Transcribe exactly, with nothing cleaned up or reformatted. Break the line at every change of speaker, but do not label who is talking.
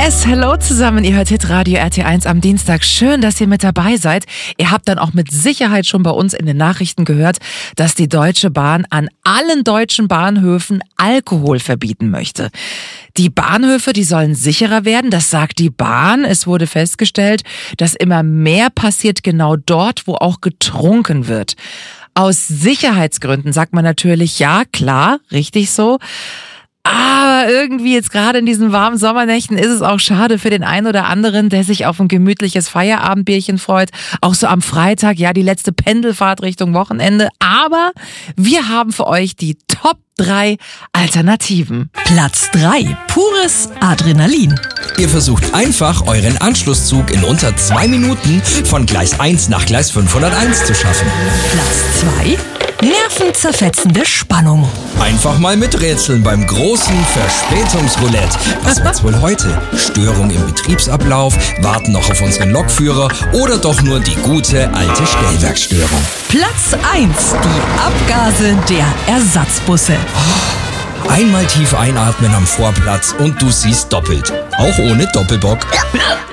Yes, hello zusammen. Ihr hört Hitradio R T eins am Dienstag. Schön, dass ihr mit dabei seid. Ihr habt dann auch mit Sicherheit schon bei uns in den Nachrichten gehört, dass die Deutsche Bahn an allen deutschen Bahnhöfen Alkohol verbieten möchte. Die Bahnhöfe, die sollen sicherer werden, das sagt die Bahn. Es wurde festgestellt, dass immer mehr passiert genau dort, wo auch getrunken wird. Aus Sicherheitsgründen sagt man natürlich, ja, klar, richtig so. Aber irgendwie jetzt gerade in diesen warmen Sommernächten ist es auch schade für den einen oder anderen, der sich auf ein gemütliches Feierabendbierchen freut. Auch so am Freitag, ja, die letzte Pendelfahrt Richtung Wochenende. Aber wir haben für euch die Top drei Alternativen.
Platz drei. Pures Adrenalin.
Ihr versucht einfach, euren Anschlusszug in unter zwei Minuten von Gleis eins nach Gleis fünfhunderteins zu schaffen.
Platz zwei. Nervenzerfetzende Spannung.
Einfach mal miträtseln beim großen Verspätungsroulette. Was wird's wohl heute? Störung im Betriebsablauf, warten noch auf unseren Lokführer oder doch nur die gute alte Stellwerkstörung?
Platz eins. Die Abgase der Ersatzbusse.
Einmal tief einatmen am Vorplatz und du siehst doppelt. Auch ohne Doppelbock.